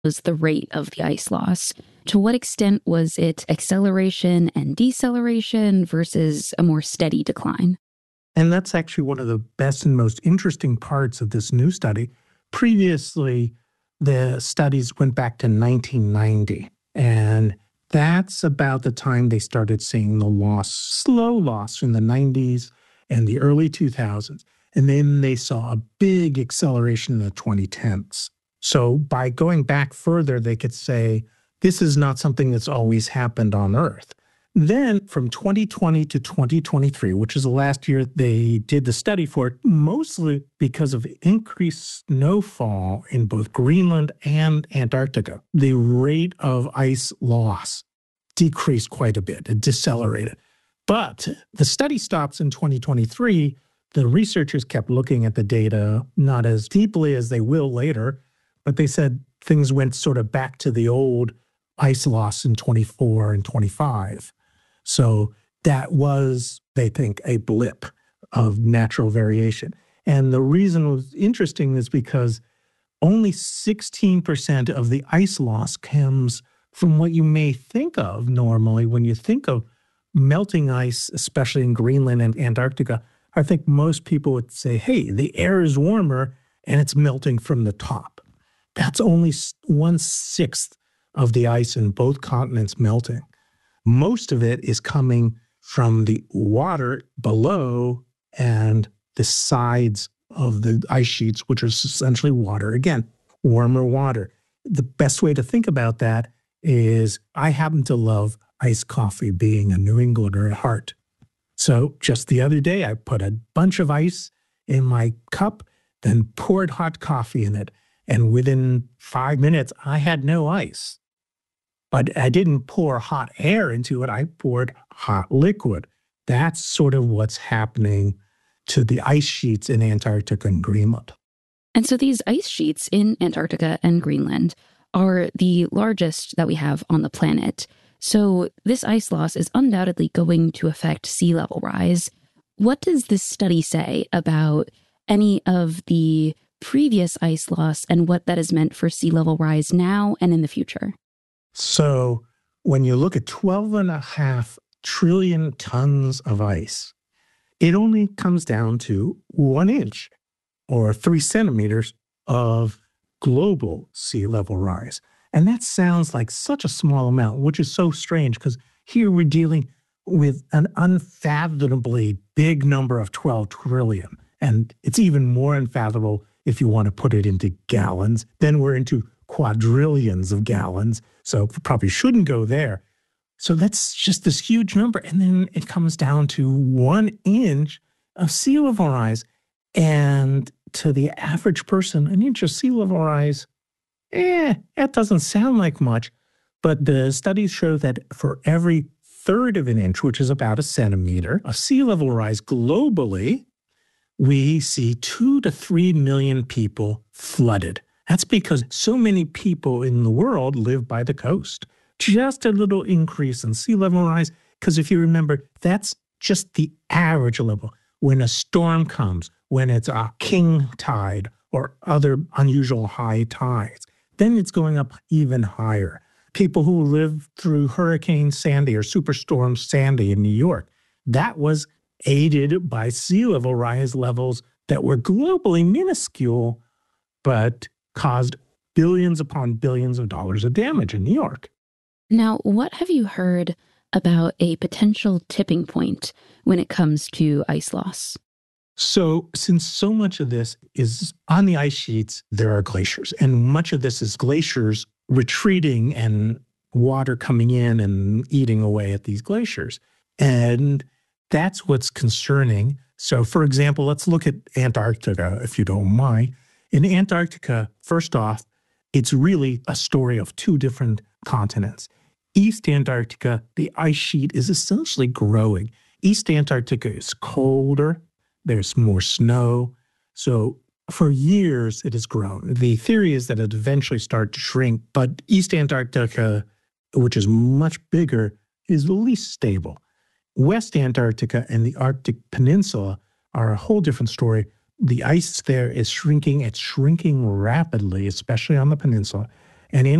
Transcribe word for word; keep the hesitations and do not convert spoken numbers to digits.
was the rate of the ice loss. To what extent was it acceleration and deceleration versus a more steady decline? And that's actually one of the best and most interesting parts of this new study. Previously, the studies went back to nineteen ninety, and that's about the time they started seeing the loss, slow loss in the nineties and the early two thousands. And then they saw a big acceleration in the twenty tens. So by going back further, they could say, this is not something that's always happened on Earth. Then from twenty twenty to twenty twenty-three, which is the last year they did the study for it, mostly because of increased snowfall in both Greenland and Antarctica, the rate of ice loss decreased quite a bit. It decelerated. But the study stops in twenty twenty-three. The researchers kept looking at the data, not as deeply as they will later, but they said things went sort of back to the old ice loss in twenty-four and twenty-five. So that was, they think, a blip of natural variation. And the reason it was interesting is because only sixteen percent of the ice loss comes from what you may think of normally when you think of melting ice, especially in Greenland and Antarctica. I think most people would say, hey, the air is warmer and it's melting from the top. That's only one-sixth of the ice in both continents melting. Most of it is coming from the water below and the sides of the ice sheets, which are essentially water. Again, warmer water. The best way to think about that is I happen to love iced coffee, being a New Englander at heart. So just the other day, I put a bunch of ice in my cup, then poured hot coffee in it. And within five minutes, I had no ice. But I didn't pour hot air into it. I poured hot liquid. That's sort of what's happening to the ice sheets in Antarctica and Greenland. And so these ice sheets in Antarctica and Greenland are the largest that we have on the planet. So this ice loss is undoubtedly going to affect sea level rise. What does this study say about any of the previous ice loss and what that has meant for sea level rise now and in the future? So when you look at twelve and a half trillion tons of ice, it only comes down to one inch or three centimeters of global sea level rise. And that sounds like such a small amount, which is so strange because here we're dealing with an unfathomably big number of twelve trillion. And it's even more unfathomable if you want to put it into gallons. Then we're into quadrillions of gallons. So probably shouldn't go there. So that's just this huge number. And then it comes down to one inch of sea level rise. And to the average person, an inch of sea level rise, eh, that doesn't sound like much. But the studies show that for every third of an inch, which is about a centimeter, of sea level rise globally, we see two to three million people flooded. That's because so many people in the world live by the coast. Just a little increase in sea level rise, because if you remember, that's just the average level. When a storm comes, when it's a king tide or other unusual high tides, then it's going up even higher. People who live through Hurricane Sandy or Superstorm Sandy in New York, that was aided by sea level rise levels that were globally minuscule, but caused billions upon billions of dollars of damage in New York. Now, what have you heard about a potential tipping point when it comes to ice loss? So since so much of this is on the ice sheets, there are glaciers, and much of this is glaciers retreating and water coming in and eating away at these glaciers. And that's what's concerning. So for example, let's look at Antarctica, if you don't mind. In Antarctica, first off, it's really a story of two different continents. East Antarctica, the ice sheet is essentially growing. East Antarctica is colder. There's more snow. So for years, it has grown. The theory is that it eventually starts to shrink, but East Antarctica, which is much bigger, is the least stable. West Antarctica and the Arctic Peninsula are a whole different story. The ice there is shrinking. It's shrinking rapidly, especially on the peninsula. And in